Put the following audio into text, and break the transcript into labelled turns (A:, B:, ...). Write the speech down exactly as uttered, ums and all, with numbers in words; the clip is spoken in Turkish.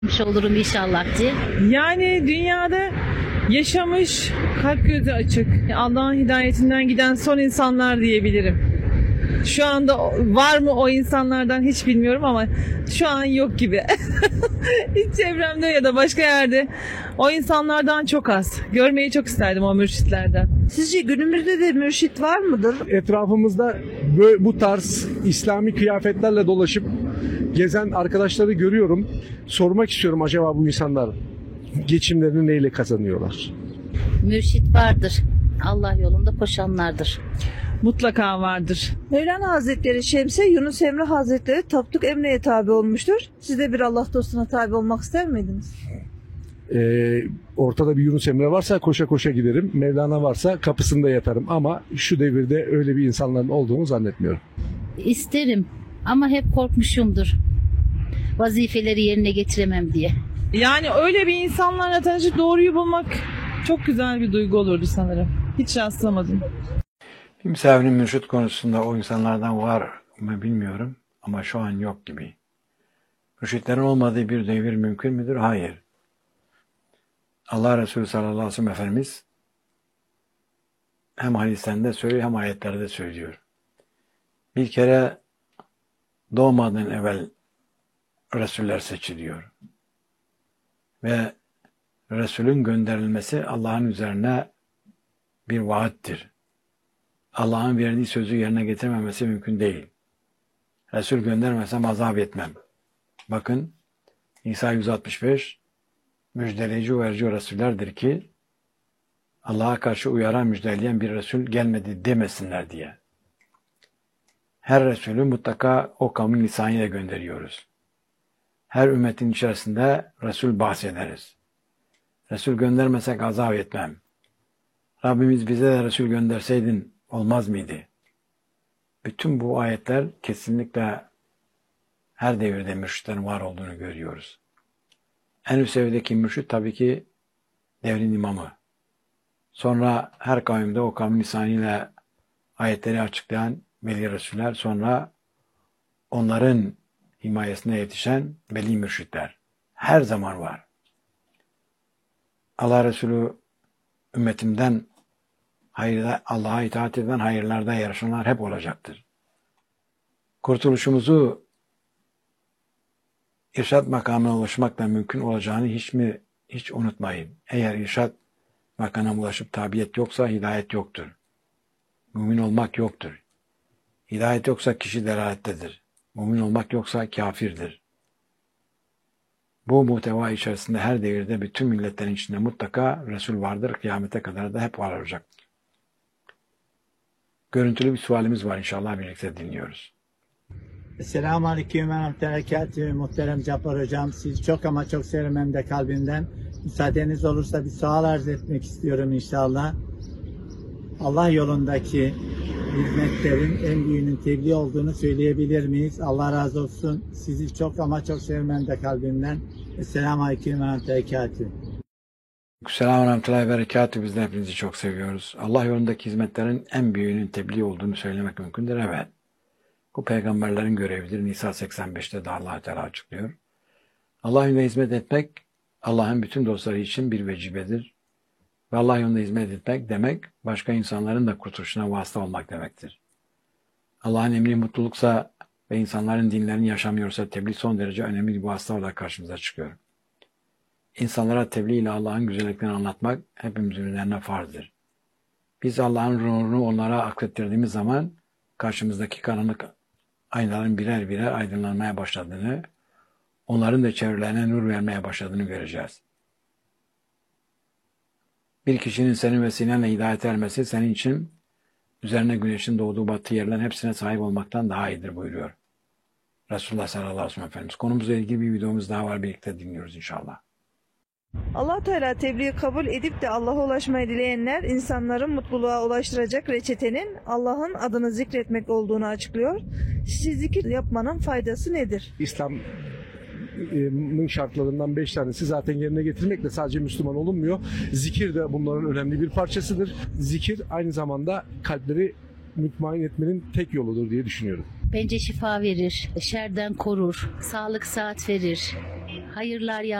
A: olurum inşallah diye.
B: Yani dünyada yaşamış, kalp gözü açık, Allah'ın hidayetinden giden son insanlar diyebilirim. Şu anda var mı o insanlardan hiç bilmiyorum ama şu an yok gibi. Hiç çevremde ya da başka yerde o insanlardan çok az. Görmeyi çok isterdim o mürşitlerden.
C: Sizce günümüzde de mürşit var mıdır?
D: Etrafımızda böyle bu tarz İslami kıyafetlerle dolaşıp gezen arkadaşları görüyorum. Sormak istiyorum, acaba bu insanlar geçimlerini neyle kazanıyorlar?
A: Mürşit vardır. Allah yolunda koşanlardır.
B: Mutlaka vardır.
C: Mevlana Hazretleri Şemse Yunus Emre Hazretleri Tapduk Emre'ye tabi olmuştur. Siz de bir Allah dostuna tabi olmak ister miydiniz?
D: Ee, ortada bir Yunus Emre varsa koşa koşa giderim. Mevlana varsa kapısında yatarım. Ama şu devirde öyle bir insanların olduğunu zannetmiyorum.
A: İsterim ama hep korkmuşumdur. Vazifeleri yerine getiremem diye.
B: Yani öyle bir insanlarla tanışıp doğruyu bulmak çok güzel bir duygu olurdu sanırım. Hiç rastlamadım.
E: Kimsenin mürşit konusunda o insanlardan var mı bilmiyorum ama şu an yok gibi. Mürşitlerin olmadığı bir devir mümkün müdür? Hayır. Allah Resulü sallallahu aleyhi ve sellem Efendimiz hem hadislerinde söylüyor hem ayetlerde söylüyor. Bir kere doğmadan evvel Resuller seçiliyor. Ve Resulün gönderilmesi Allah'ın üzerine bir vaattir. Allah'ın verdiği sözü yerine getirmemesi mümkün değil. Resul göndermesem azap etmem. Bakın İsa yüz altmış beş müjdeleyici uyarıcı Resullerdir ki Allah'a karşı uyaran müjdeleyen bir Resul gelmedi demesinler diye. Her Resulü mutlaka o kavmin lisanıyla gönderiyoruz. Her ümmetin içerisinde Resul bahsederiz. Resul göndermesek azap etmem. Rabbimiz bize de Resul gönderseydin olmaz mıydı? Bütün bu ayetler kesinlikle her devirde mürşitlerin var olduğunu görüyoruz. En üst seviyedeki mürşit tabii ki devrin imamı. Sonra her kavimde o kavmin lisanıyla ayetleri açıklayan veli Resuller, sonra onların himayesine yetişen veli mürşitler. Her zaman var. Allah Resulü ümmetimden hayırda, Allah'a itaat eden hayırlarda yarışanlar hep olacaktır. Kurtuluşumuzu irşad makamına ulaşmakla mümkün olacağını hiç mi hiç unutmayın. Eğer irşad makamına ulaşıp tabiyet yoksa hidayet yoktur. Mümin olmak yoktur. Hidayet yoksa kişi delalettedir. Mümin olmak yoksa kafirdir. Bu muhteva içerisinde her devirde bütün milletlerin içinde mutlaka Resul vardır. Kıyamete kadar da hep var olacaktır. Görüntülü bir sualimiz var, inşallah birlikte dinliyoruz.
F: Selamun Aleyküm ve Rahmetüllahi muhterem Cabbar Hocam. Sizi çok ama çok severim hem de kalbimden. Müsaadeniz olursa bir sual arz etmek istiyorum inşallah. Allah yolundaki hizmetlerin en büyüğünün tebliğ olduğunu söyleyebilir miyiz? Allah razı olsun. Sizi çok ama çok severim hem de kalbimden. Selamun Aleyküm ve Rahmetüllahi.
E: Selamun Aleyküm ve Berekatü. Biz de hepinizi çok seviyoruz. Allah yolundaki hizmetlerin en büyüğünün tebliğ olduğunu söylemek mümkündür. Evet. Bu peygamberlerin görevidir. Nisa seksen beşte de Allah Teala açıklıyor. Allah yolunda hizmet etmek Allah'ın bütün dostları için bir vecibedir. Ve Allah yolunda hizmet etmek demek başka insanların da kurtuluşuna vasıta olmak demektir. Allah'ın emri mutluluksa ve insanların dinlerini yaşamıyorsa tebliğ son derece önemli bir vasıta olarak karşımıza çıkıyor. İnsanlara tebliğ ile Allah'ın güzelliklerini anlatmak hepimizin üzerine farzdır. Biz Allah'ın nurunu onlara aklettirdiğimiz zaman karşımızdaki karanlık aynaların birer birer aydınlanmaya başladığını, onların da çevrelerine nur vermeye başladığını göreceğiz. Bir kişinin senin vesilenle hidayete ermesi senin için üzerine güneşin doğduğu battığı yerlerin hepsine sahip olmaktan daha iyidir buyuruyor Resulullah sallallahu aleyhi ve sellem Efendimiz. Konumuzla ilgili bir videomuz daha var, birlikte dinliyoruz inşallah.
C: Allah Teala tebliği kabul edip de Allah'a ulaşmayı dileyenler insanları mutluluğa ulaştıracak reçetenin Allah'ın adını zikretmek olduğunu açıklıyor. Siz zikir yapmanın faydası nedir?
D: İslam'ın şartlarından beş tanesi zaten yerine getirmekle sadece Müslüman olunmuyor. Zikir de bunların önemli bir parçasıdır. Zikir aynı zamanda kalpleri mutmain etmenin tek yoludur diye düşünüyorum.
A: Bence şifa verir, şerden korur, sağlık saat verir. Hayırlar ya